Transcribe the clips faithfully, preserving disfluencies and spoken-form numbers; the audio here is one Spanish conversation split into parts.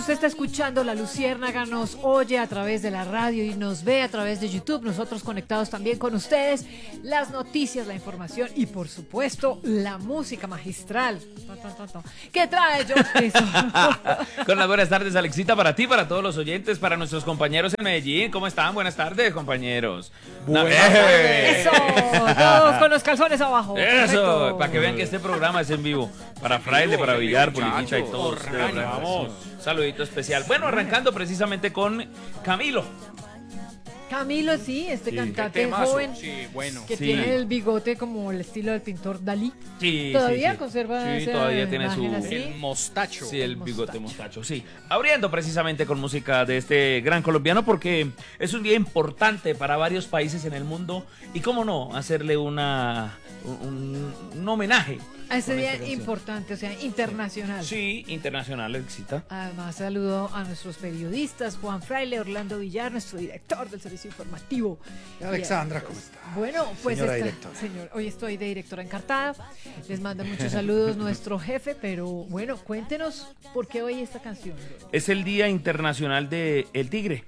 Usted está escuchando La Luciérnaga, nos oye a través de la radio y nos ve a través de YouTube. Nosotros conectados también con ustedes. Las noticias, la información y, por supuesto, la música magistral. ¿Qué trae George Pinzo? Con las buenas tardes, Alexita, para ti, para todos los oyentes, para nuestros compañeros en Medellín. ¿Cómo están? Buenas tardes, compañeros. Buenas tardes. Eso, todos con los calzones abajo. Eso, para que vean que este programa es en vivo. Para Fraile, para Villar, Politita y todos. Vamos. Saludito especial. Bueno, arrancando precisamente con Camilo. Camilo, sí, este Sí, cantante qué temazo. joven Sí, bueno. que Sí. tiene el bigote como el estilo del pintor Dalí. Sí, ¿Todavía sí, sí. conserva Sí, esa todavía tiene su... imagen así? El mostacho. Sí, el El bigote mostacho. mostacho, sí. Abriendo precisamente con música de este gran colombiano porque es un día importante para varios países en el mundo y cómo no, hacerle una un, un homenaje. A ese con día esta canción. importante, o sea, internacional. Sí, internacional, Alexita. Además, saludo a nuestros periodistas, Juan Fraile, Orlando Villar, nuestro director del servicio informativo. Alexandra, Y, ¿cómo está? Bueno, pues Señora está- directora. señor, hoy estoy de directora encartada. Les manda muchos saludos nuestro jefe, pero bueno, cuéntenos por qué hoy esta canción. Es el Día Internacional de El Tigre.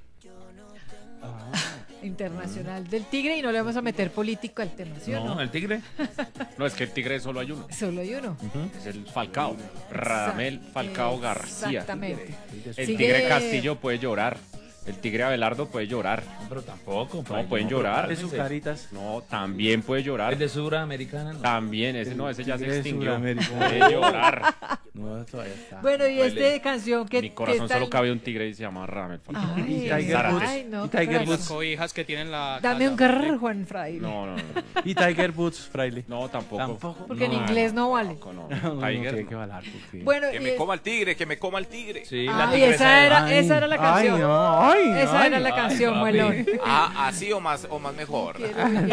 Internacional del Tigre, y no le vamos a meter político al tema, ¿sí o No, no? el tigre. No, es que el tigre solo hay uno. Solo hay uno. Es el Falcao. Radamel Falcao García. Exactamente. El Sigue- tigre Castillo puede llorar. El tigre Abelardo puede llorar. Pero tampoco. No, pueden llorar. De sus caritas. No, también puede llorar. El de Suramericana. No. También, ese no, ese ya se tigre de extinguió. Sudamérica. Puede llorar. No, todavía está. Bueno, y Baile. esta canción que Mi corazón que está solo en- cabe un tigre y se llama Radamel Falcao. Ay, Y Tiger Zárate. ay, no, Y qué Tiger coraje. Woods. Cobijas que tienen la Dame un casa. grrr, Juan Fraile. No, no, no. Y Tiger Woods, Fraile. No, tampoco. Tampoco. Porque No, en inglés no vale. tampoco, no. No, no, Tiger. tiene no. que valer, porque- Bueno, Que y me es- coma el tigre, que me coma el tigre. Sí, la Ay, tigresa esa de- era, Ay, esa era la canción. Ay, no, ay, Esa ay. era la Ay, canción, papi. Muelón. Ah, así o más, o más mejor. Quiero- quiero-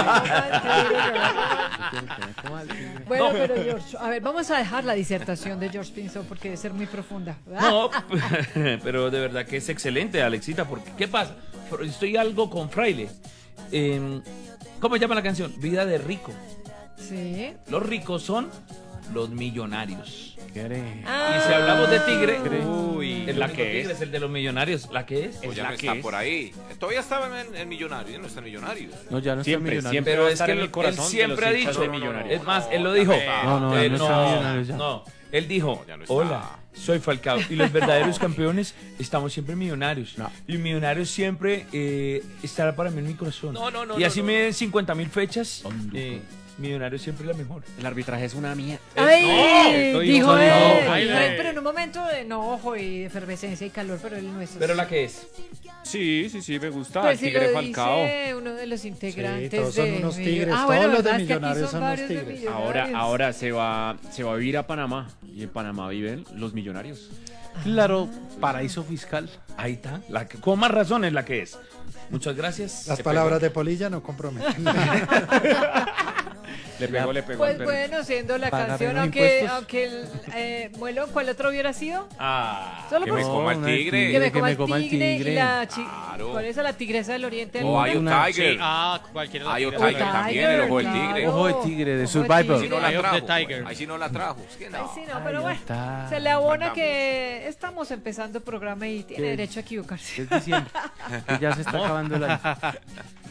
Bueno, pero George, a ver, vamos a dejar la disertación de George Pinzo porque debe ser muy profunda. No, pero de verdad que es excelente, Alexita, porque ¿qué pasa? Estoy algo con Fraile. Eh, ¿Cómo se llama la canción? Vida de rico. Sí. Los ricos son los millonarios. ¿Quiere? Ah. Y si hablamos de tigre, Uy, el ¿la único que tigre es? es el de los millonarios. ¿La que es? Pues ya la no que está es. por ahí. Todavía estaba en, en Millonarios, ya no está en Millonarios. No, ya no está Siempre, millonario. siempre. Pero va a es estar que en el él, corazón él de siempre los ha hinchas dicho. de Millonarios. Es más, él lo dijo. No, no, Eh, ya no está Millonarios ya. no. Él dijo, No, ya no está. hola, soy Falcao y los verdaderos campeones estamos siempre millonarios. No. Y millonarios siempre eh, estará para mí en mi corazón. No, no, no, Y no, así no, me den cincuenta mil fechas, eh, millonarios siempre es la mejor. El arbitraje es una mierda. Ay, no, dijo no, él. no, Dijo no. él, pero en un momento de enojo y de efervescencia y calor, pero él no es así. Pero la que es. Sí, sí, sí, me gusta. Pues el si tigre lo Falcao. dice uno de los integrantes Sí, todos son de unos Millo- tigres, Ah, todos bueno, los de ¿verdad? Es que aquí Millonarios son unos varios de tigres. Millonarios. Ahora, ahora se va, se va a vivir a Panamá. Y en Panamá viven los millonarios. Claro, paraíso fiscal. Ahí está. La que, con más razón es la que es. Muchas gracias. Las Se palabras pegó. de Polilla no comprometen. Le pegó, le pegó Pues al perro. bueno, siendo la Pagaré canción, los aunque, impuestos. aunque el eh, Muelón, ¿cuál otro hubiera sido? Ah. Solo Que por me coma el una de tigre. que me que coma me el coma el tigre, y tigre. la chi- Claro. ¿Cuál es la tigresa del oriente? O hay un Una- Tiger. Sí, ah, cualquiera de Hay las un tigres. Tiger O también, el ojo del Tiger, tigre. claro. Ojo de tigre, de Ojo de Survivor. Ahí sí no la Eye of the trajo. Tiger. Ahí sí no la trajo. Es que Ay, no. sí, no, pero Ay, bueno, está. se le abona Mandamos. que estamos empezando el programa y tiene ¿Qué? derecho a equivocarse. Es diciembre. Que ya se está acabando el año.